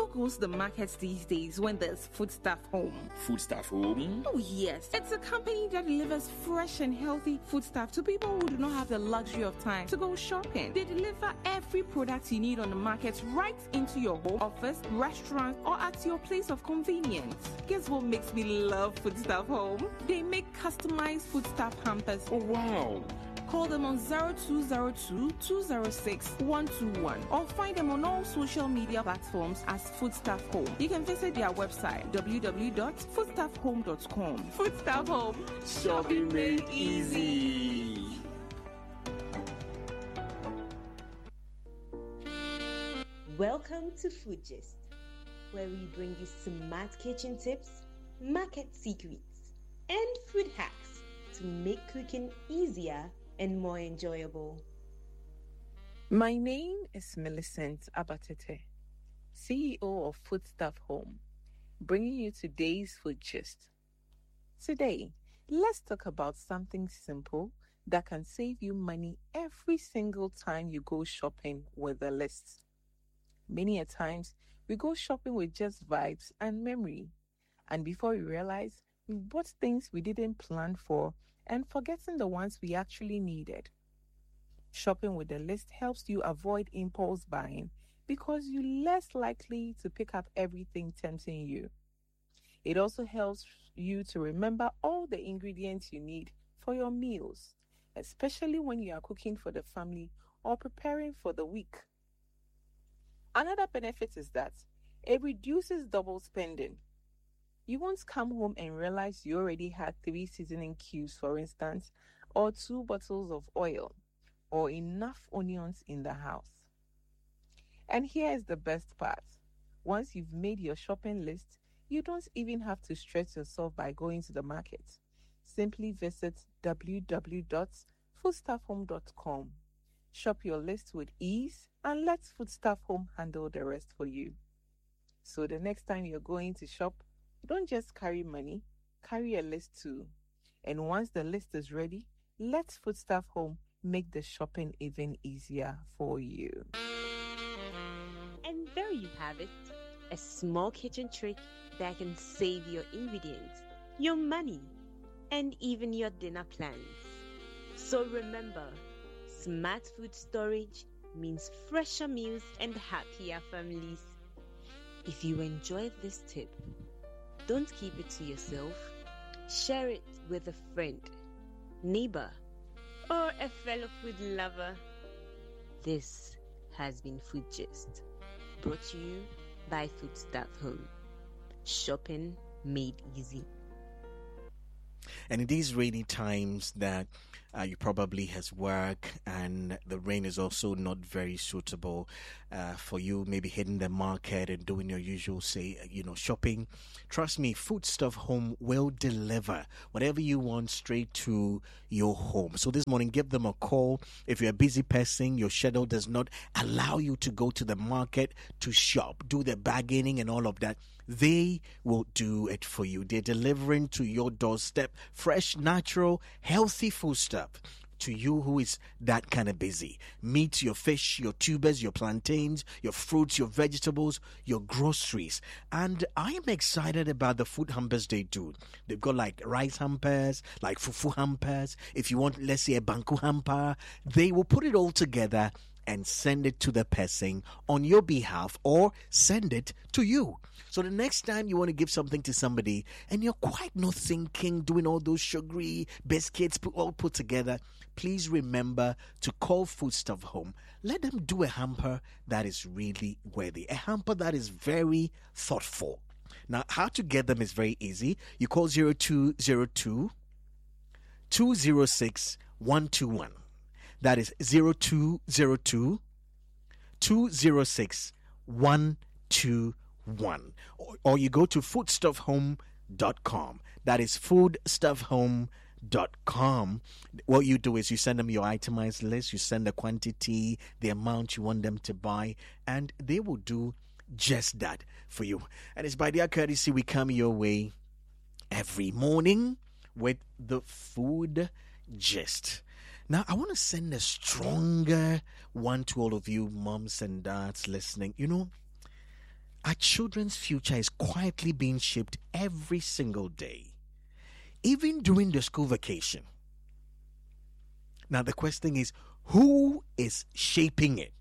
goes to the markets these days when there's Foodstuff Home? Foodstuff Home? Oh yes, it's a company that delivers fresh and healthy foodstuff to people who do not have the luxury of time to go shopping. They deliver every product you need on the market right into your home, office, restaurant, or at your place of convenience. Guess what makes me love Foodstuff Home? They make customized foodstuff hampers. Oh wow! Call them on 0202-206-121 or find them on all social media platforms as Foodstuff Home. You can visit their website www.foodstuffhome.com. Foodstuff Home, Shopping made easy. Welcome to Food Gist, where we bring you smart kitchen tips, market secrets, and food hacks to make cooking easier and more enjoyable. My name is Millicent Abatete, CEO of Foodstuff Home, bringing you today's food gist. Today, let's talk about something simple that can save you money every single time you go shopping with a list. Many a times, we go shopping with just vibes and memory, and before we realize, we bought things we didn't plan for and forgetting the ones we actually needed. Shopping with a list helps you avoid impulse buying because you're less likely to pick up everything tempting you. It also helps you to remember all the ingredients you need for your meals, especially when you are cooking for the family or preparing for the week. Another benefit is that it reduces double spending. You won't come home and realize you already had 3 seasoning cubes, for instance, or 2 bottles of oil, or enough onions in the house. And here is the best part. Once you've made your shopping list, you don't even have to stress yourself by going to the market. Simply visit www.foodstuffhome.com. Shop your list with ease and let Foodstuff Home handle the rest for you. So the next time you're going to shop, don't just carry money, carry a list too. And once the list is ready, let Foodstuff Home make the shopping even easier for you. And there you have it, a small kitchen trick that can save your ingredients, your money, and even your dinner plans. So remember, smart food storage means fresher meals and happier families. If you enjoyed this tip, don't keep it to yourself. Share it with a friend, neighbor, or a fellow food lover. This has been Food Gist, brought to you by Foodstuff Home. Shopping made easy. And in these rainy times that you probably has work and the rain is also not very suitable for you, maybe hitting the market and doing your usual, shopping. Trust me, Foodstuff Home will deliver whatever you want straight to your home. So this morning, give them a call. If you're a busy person, your schedule does not allow you to go to the market to shop, do the bargaining and all of that, they will do it for you. They're delivering to your doorstep fresh, natural, healthy food stuff to you who is that kind of busy. Meat, your fish, your tubers, your plantains, your fruits, your vegetables, your groceries. And I am excited about the food hampers they do. They've got like rice hampers, like fufu hampers. If you want, let's say a banku hamper, they will put it all together and send it to the person on your behalf or send it to you. So the next time you want to give something to somebody and you're quite not thinking, doing all those sugary biscuits all put together, please remember to call Foodstuff Home. Let them do a hamper that is really worthy, a hamper that is very thoughtful. Now, how to get them is very easy. You call 0202 206 121. That is 0202 206 121. Or you go to foodstuffhome.com. That is foodstuffhome.com. What you do is you send them your itemized list, you send the quantity, the amount you want them to buy, and they will do just that for you. And it's by their courtesy we come your way every morning with the food gist. Now, I want to send a stronger one to all of you moms and dads listening. You know, Our children's future is quietly being shaped every single day, even during the school vacation. Now, the question is, who is shaping it?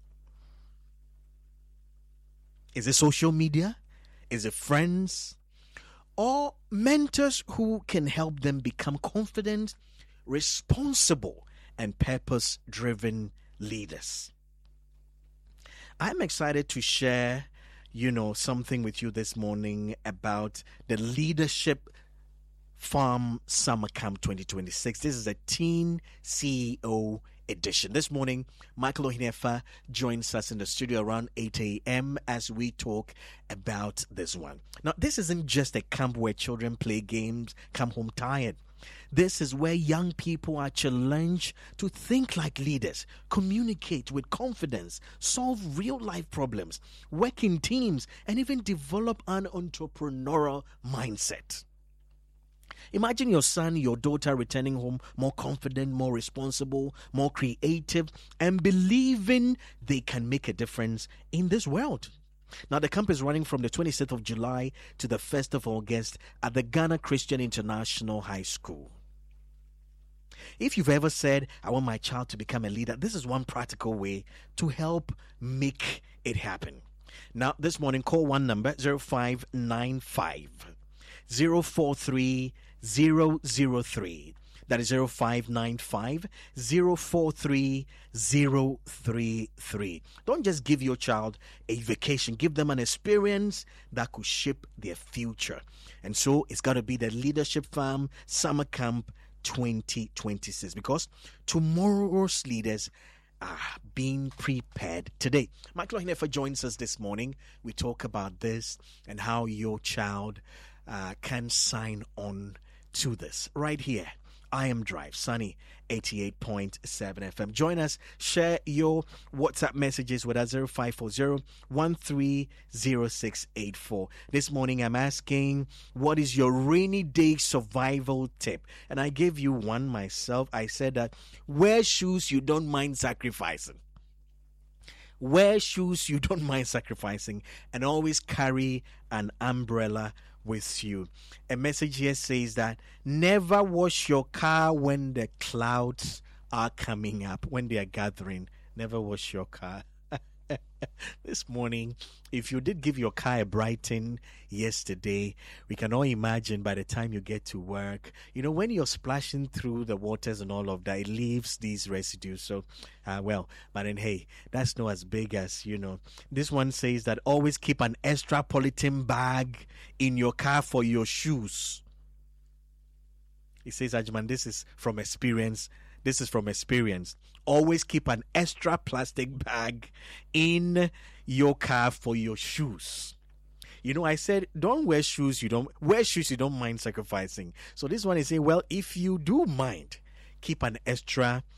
Is it social media? Is it friends? Or mentors who can help them become confident, responsible, and purpose-driven leaders? I'm excited to share, something with you this morning about the Leadership Farm Summer Camp 2026. This is a Teen CEO edition. This morning, Michael Ohinefa joins us in the studio around 8 a.m. as we talk about this one. Now, this isn't just a camp where children play games, come home tired. This is where young people are challenged to think like leaders, communicate with confidence, solve real-life problems, work in teams, and even develop an entrepreneurial mindset. Imagine your son, your daughter returning home more confident, more responsible, more creative, and believing they can make a difference in this world. Now, the camp is running from the 26th of July to the 1st of August at the Ghana Christian International High School. If you've ever said, I want my child to become a leader, this is one practical way to help make it happen. Now, this morning, call one number, 0595 043 003. That is 0595 043 033. Don't just give your child a vacation. Give them an experience that could shape their future. And so it's got to be the Leadership Farm Summer Camp 2026, because tomorrow's leaders are being prepared today. Michael Ohinefa joins us this morning. We talk about this and how your child can sign on to this right here. I Am Drive, Sunny 88.7 FM. Join us, share your WhatsApp messages with us, 0540-130684. This morning I'm asking, what is your rainy day survival tip? And I gave you one myself. I said that wear shoes you don't mind sacrificing. Wear shoes you don't mind sacrificing, and always carry an umbrella with you. A message here says that never wash your car when the clouds are coming up, when they are gathering. Never wash your car. This morning, if you did give your car a brighten yesterday, we can all imagine by the time you get to work, when you're splashing through the waters and all of that, it leaves these residues. So, but then, hey, that's not as big as, This one says that always keep an extra polythene bag in your car for your shoes. He says, Ajman, this is from experience. Always keep an extra plastic bag in your car for your shoes. I said, don't wear shoes you don't mind sacrificing. So this one is saying, well, if you do mind, keep an extra